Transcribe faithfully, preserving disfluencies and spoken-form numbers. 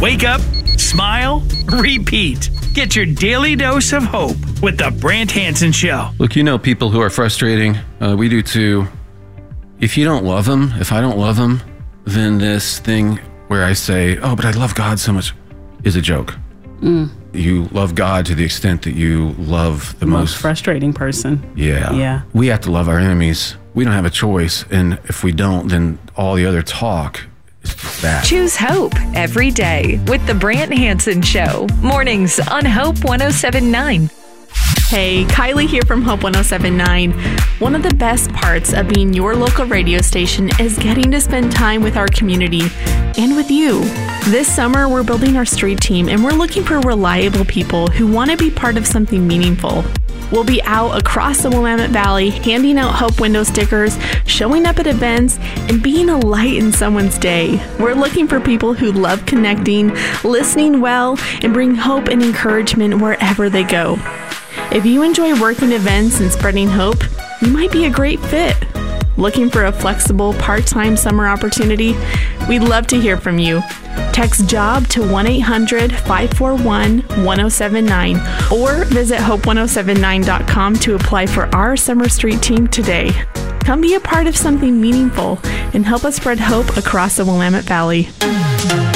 Wake up, smile, repeat. Get your daily dose of hope with the Brant Hansen Show. Look, you know people who are frustrating. Uh, we do too. If you don't love them, if I don't love them, then this thing where I say, oh, but I love God so much, is a joke. Mm. You love God to the extent that you love the, the most, most frustrating person. Yeah. Yeah. We have to love our enemies. We don't have a choice. And if we don't, then all the other talk is just that. Choose hope every day with the Brant Hansen Show. Mornings on Hope one oh seven point nine. Hey, Kylie here from Hope one oh seven point nine. One of the best parts of being your local radio station is getting to spend time with our community and with you. This summer, we're building our street team and we're looking for reliable people who want to be part of something meaningful. We'll be out across the Willamette Valley, handing out Hope window stickers, showing up at events, and being a light in someone's day. We're looking for people who love connecting, listening well, and bring hope and encouragement wherever they go. If you enjoy working events and spreading hope, you might be a great fit. Looking for a flexible part-time summer opportunity? We'd love to hear from you. Text JOB to one eight hundred five four one one oh seven nine or visit hope one oh seven nine dot com to apply for our Summer Street team today. Come be a part of something meaningful and help us spread hope across the Willamette Valley.